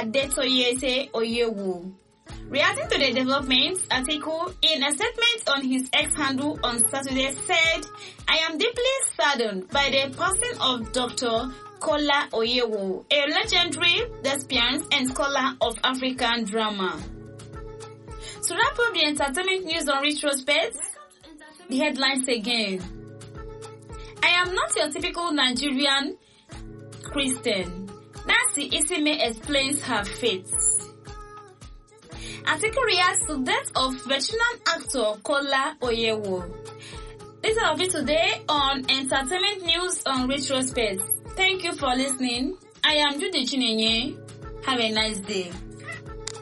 Adetoyese Oyewu. Reacting to the developments, article in a statement on his X handle on Saturday said, "I am deeply saddened by the passing of Dr. Kola Oyewu, a legendary thespian and scholar of African drama." To wrap up the entertainment news on Retrospect, the headlines again. I am not your typical Nigerian Christian. Nancy Isime explains her fate. Article reacts to death of veteran actor Kola Oyewu. This is all of it today on Entertainment News on Retrospect. Thank you for listening. I am Judy Chinenye. Have a nice day.